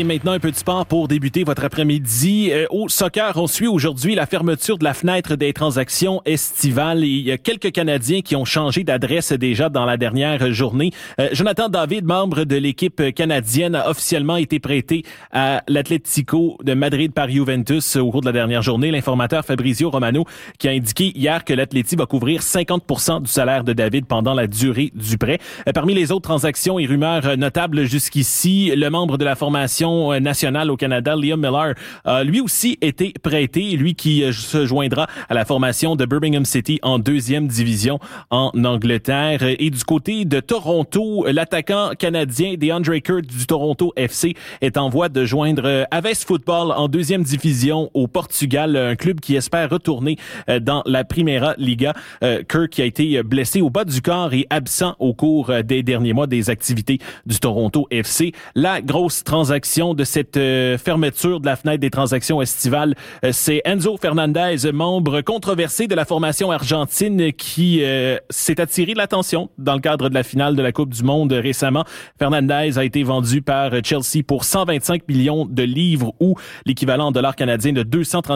Et maintenant, un peu de sport pour débuter votre après-midi. Au soccer, on suit aujourd'hui la fermeture de la fenêtre des transactions estivales. Il y a quelques Canadiens qui ont changé d'adresse déjà dans la dernière journée. Jonathan David, membre de l'équipe canadienne, a officiellement été prêté à l'Atlético de Madrid par Juventus au cours de la dernière journée. L'informateur Fabrizio Romano qui a indiqué hier que l'Atleti va couvrir 50% du salaire de David pendant la durée du prêt. Parmi les autres transactions et rumeurs notables jusqu'ici, le membre de la formation nationale au Canada, Liam Miller, a lui aussi été prêté, lui qui se joindra à la formation de Birmingham City en deuxième division en Angleterre. Et du côté de Toronto, l'attaquant canadien DeAndre Kurt du Toronto FC est en voie de joindre Aves Football en deuxième division au Portugal, un club qui espère retourner dans la Primeira Liga. Kurt qui a été blessé au bas du corps et absent au cours des derniers mois des activités du Toronto FC. La grosse transaction de cette fermeture de la fenêtre des transactions estivales, c'est Enzo Fernandez, membre controversé de la formation argentine qui s'est attiré de l'attention dans le cadre de la finale de la Coupe du Monde récemment. Fernandez a été vendu par Chelsea pour 125 millions de livres ou l'équivalent en dollars canadiens de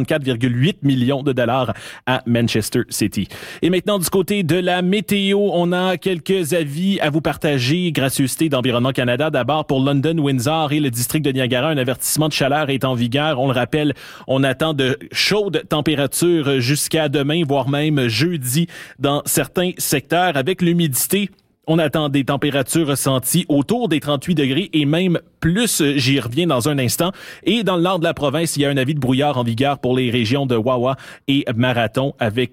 234,8 millions de dollars à Manchester City. Et maintenant, du côté de la météo, on a quelques avis à vous partager. Gracieuseté d'Environnement Canada. D'abord, pour London, Windsor et le district de Niagara, un avertissement de chaleur est en vigueur. On le rappelle, on attend de chaudes températures jusqu'à demain, voire même jeudi dans certains secteurs. Avec l'humidité, on attend des températures ressenties autour des 38 degrés et même plus, j'y reviens dans un instant. Et dans le nord de la province, il y a un avis de brouillard en vigueur pour les régions de Wawa et Marathon avec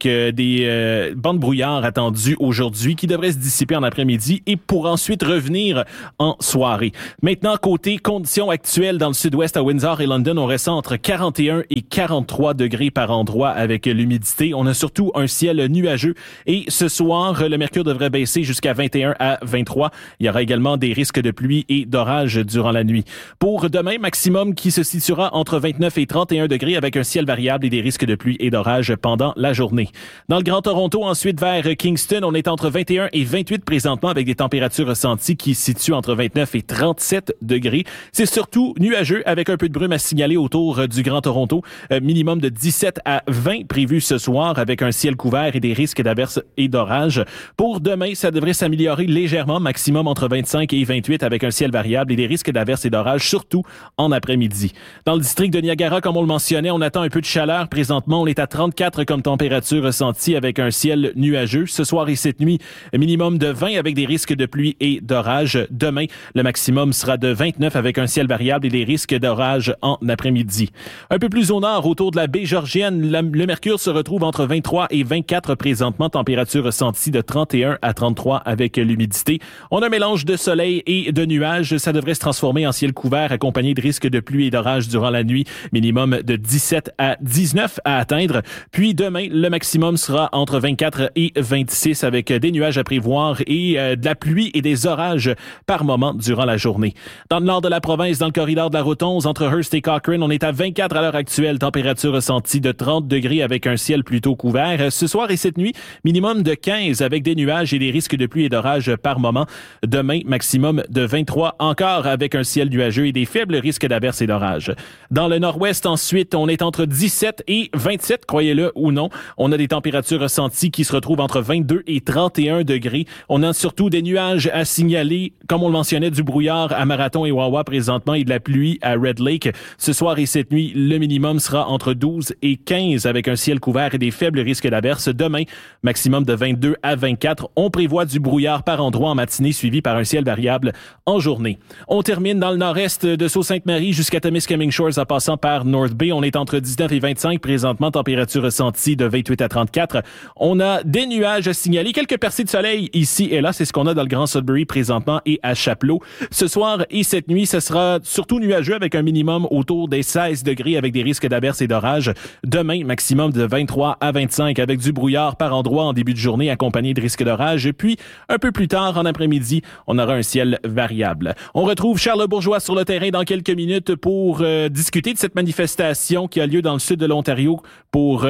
des bancs de brouillard attendus aujourd'hui qui devraient se dissiper en après-midi et pour ensuite revenir en soirée. Maintenant, côté conditions actuelles dans le sud-ouest à Windsor et London, on ressent entre 41 et 43 degrés par endroit avec l'humidité. On a surtout un ciel nuageux et ce soir, le mercure devrait baisser jusqu'à 21 à 23. Il y aura également des risques de pluie et d'orage durant la nuit. Pour demain, maximum qui se situera entre 29 et 31 degrés avec un ciel variable et des risques de pluie et d'orage pendant la journée. Dans le Grand Toronto, ensuite vers Kingston, on est entre 21 et 28 présentement avec des températures ressenties qui se situent entre 29 et 37 degrés. C'est surtout nuageux avec un peu de brume à signaler autour du Grand Toronto. Minimum de 17 à 20 prévu ce soir avec un ciel couvert et des risques d'averses et d'orage. Pour demain, ça devrait s'améliorer légèrement, maximum entre 25 et 28 avec un ciel variable et des risques d'averses et d'orages, surtout en après-midi. Dans le district de Niagara, comme on le mentionnait, on attend un peu de chaleur. Présentement, on est à 34 comme température ressentie avec un ciel nuageux. Ce soir et cette nuit, minimum de 20 avec des risques de pluie et d'orage. Demain, le maximum sera de 29 avec un ciel variable et des risques d'orage en après-midi. Un peu plus au nord, autour de la baie Georgienne, le mercure se retrouve entre 23 et 24 présentement, température ressentie de 31 à 33 avec l'humidité. On a un mélange de soleil et de nuages. Ça devrait se transformer en ciel couvert accompagné de risques de pluie et d'orage durant la nuit. Minimum de 17 à 19 à atteindre. Puis demain, le maximum sera entre 24 et 26 avec des nuages à prévoir et de la pluie et des orages par moment durant la journée. Dans le nord de la province, dans le corridor de la Route 11, entre Hearst et Cochrane, on est à 24 à l'heure actuelle. Température ressentie de 30 degrés avec un ciel plutôt couvert. Ce soir et cette nuit, minimum de 15 avec des nuages et des risques de pluie et d'orage par moment. Demain, maximum de 23 encore avec un ciel nuageux et des faibles risques d'averses et d'orages. Dans le nord-ouest, ensuite, on est entre 17 et 27, croyez-le ou non. On a des températures ressenties qui se retrouvent entre 22 et 31 degrés. On a surtout des nuages à signaler, comme on le mentionnait, du brouillard à Marathon et Wawa présentement et de la pluie à Red Lake. Ce soir et cette nuit, le minimum sera entre 12 et 15 avec un ciel couvert et des faibles risques d'averses. Demain, maximum de 22 à 24. On prévoit du brouillard par endroit en matinée suivi par un ciel variable en journée. On termine dans le nord-est de Sault-Sainte-Marie jusqu'à Temiskaming Shores en passant par North Bay. On est entre 19 et 25 présentement, température ressentie de 28 à 34. On a des nuages à signaler, quelques percées de soleil ici et là. C'est ce qu'on a dans le Grand Sudbury présentement et à Chapelot. Ce soir et cette nuit, ce sera surtout nuageux avec un minimum autour des 16 degrés avec des risques d'averses et d'orages. Demain, maximum de 23 à 25 avec du brouillard par endroit en début de journée accompagné de risques d'orage. Et puis, un peu plus tard en après-midi, on aura un ciel variable. On retrouve Charles Bourgeois sur le terrain dans quelques minutes pour discuter de cette manifestation qui a lieu dans le sud de l'Ontario pour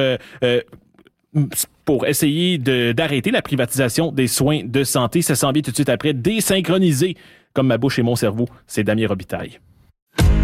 essayer d'arrêter la privatisation des soins de santé. Ça s'en vient tout de suite après. Désynchronisé, comme ma bouche et mon cerveau, c'est Damien Robitaille.